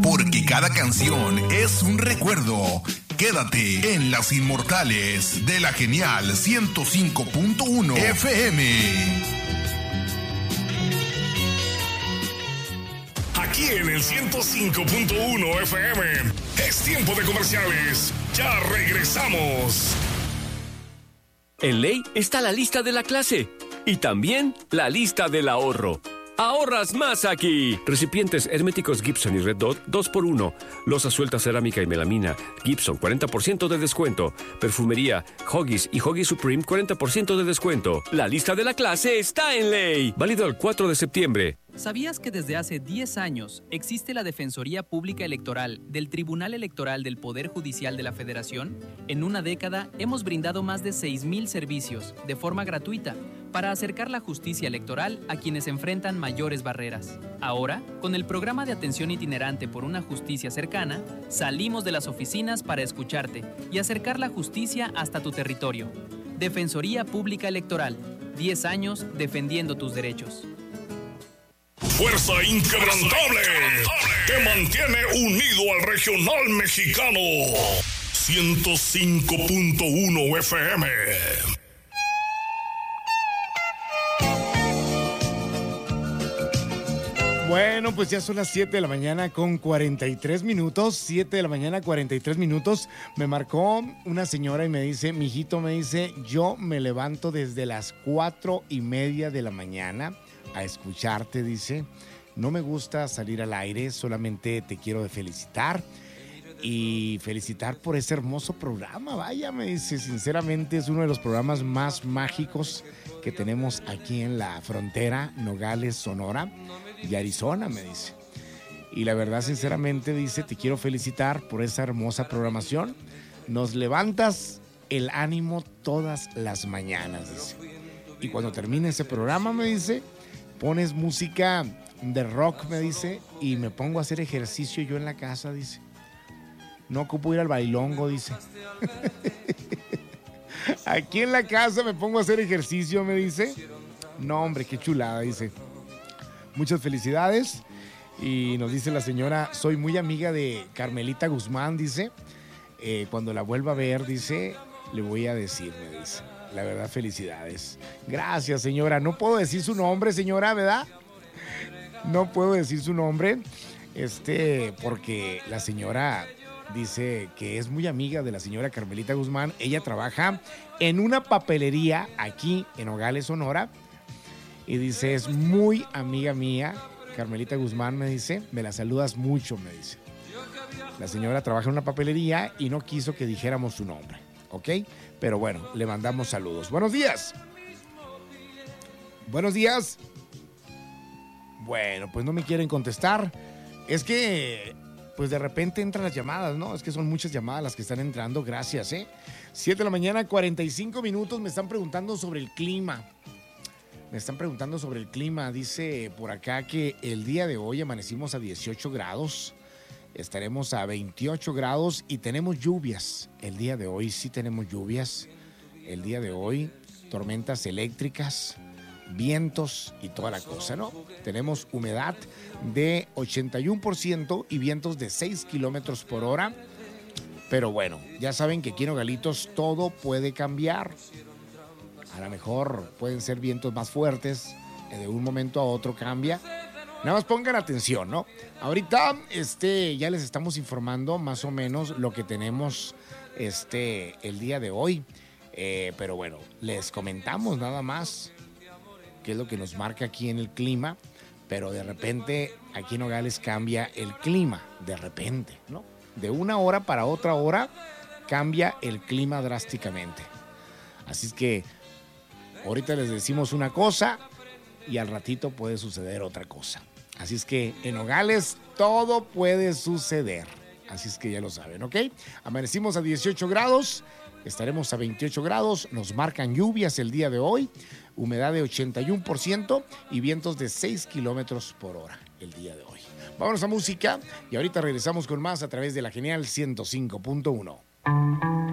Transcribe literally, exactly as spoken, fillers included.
porque cada canción es un recuerdo. Quédate en Las Inmortales de la Genial ciento cinco punto uno F M. Aquí en el ciento cinco punto uno F M es tiempo de comerciales. Ya regresamos. En Ley está la lista de la clase y también la lista del ahorro. ¡Ahorras más aquí! Recipientes herméticos Gibson y Red Dot dos por uno. Loza suelta cerámica y melamina Gibson cuarenta por ciento de descuento. Perfumería Huggies y Huggies Supreme cuarenta por ciento de descuento. La lista de la clase está en Ley. Válido el cuatro de septiembre. ¿Sabías que desde hace diez años existe la Defensoría Pública Electoral del Tribunal Electoral del Poder Judicial de la Federación? En una década hemos brindado más de seis mil servicios de forma gratuita para acercar la justicia electoral a quienes enfrentan mayores barreras. Ahora, con el programa de atención itinerante por una justicia cercana, salimos de las oficinas para escucharte y acercar la justicia hasta tu territorio. Defensoría Pública Electoral, diez años defendiendo tus derechos. Fuerza inquebrantable que mantiene unido al regional mexicano. ciento cinco punto uno F M. Bueno, pues ya son las siete de la mañana con cuarenta y tres minutos. siete de la mañana, cuarenta y tres minutos. Me marcó una señora y me dice, mijito, me dice, yo me levanto desde las cuatro y media de la mañana a escucharte, dice. No me gusta salir al aire, solamente te quiero felicitar y felicitar por ese hermoso programa. Vaya, me dice, sinceramente es uno de los programas más mágicos que tenemos aquí en la frontera, Nogales, Sonora y Arizona, me dice. Y la verdad, sinceramente, dice, te quiero felicitar por esa hermosa programación. Nos levantas el ánimo todas las mañanas, dice. Y cuando termine ese programa, me dice, pones música de rock, me dice, y me pongo a hacer ejercicio yo en la casa, dice. No ocupo ir al bailongo, dice. Aquí en la casa me pongo a hacer ejercicio, me dice. No, hombre, qué chulada, dice. Muchas felicidades. Y nos dice la señora, soy muy amiga de Carmelita Guzmán, dice. Eh, cuando la vuelva a ver, dice, le voy a decir, me dice. La verdad, felicidades. Gracias, señora. No puedo decir su nombre, señora, ¿verdad? No puedo decir su nombre, este, porque la señora dice que es muy amiga de la señora Carmelita Guzmán. Ella trabaja en una papelería aquí en Nogales, Sonora. Y dice, es muy amiga mía, Carmelita Guzmán, me dice. Me la saludas mucho, me dice. La señora trabaja en una papelería y no quiso que dijéramos su nombre, ¿ok? Pero bueno, le mandamos saludos. Buenos días. Buenos días. Bueno, pues no me quieren contestar. Es que, pues de repente entran las llamadas, ¿no? Es que son muchas llamadas las que están entrando. Gracias, ¿eh? siete de la mañana, cuarenta y cinco minutos. Me están preguntando sobre el clima. Me están preguntando sobre el clima. Dice por acá que el día de hoy amanecimos a dieciocho grados. Estaremos a veintiocho grados y tenemos lluvias. El día de hoy sí tenemos lluvias. El día de hoy, tormentas eléctricas, vientos y toda la cosa, ¿no? Tenemos humedad de ochenta y uno por ciento y vientos de seis kilómetros por hora. Pero bueno, ya saben que aquí en Nogalitos todo puede cambiar. A lo mejor pueden ser vientos más fuertes, de un momento a otro cambia. Nada más pongan atención, ¿no? Ahorita este, ya les estamos informando más o menos lo que tenemos este, el día de hoy. Eh, pero bueno, les comentamos nada más qué es lo que nos marca aquí en el clima. Pero de repente aquí en Nogales cambia el clima, de repente, ¿no? De una hora para otra hora cambia el clima drásticamente. Así es que ahorita les decimos una cosa y al ratito puede suceder otra cosa. Así es que en Nogales todo puede suceder. Así es que ya lo saben, ¿ok? Amanecimos a dieciocho grados, estaremos a veintiocho grados, nos marcan lluvias el día de hoy, humedad de ochenta y uno por ciento y vientos de seis kilómetros por hora el día de hoy. Vámonos a música y ahorita regresamos con más a través de la Genial ciento cinco punto uno.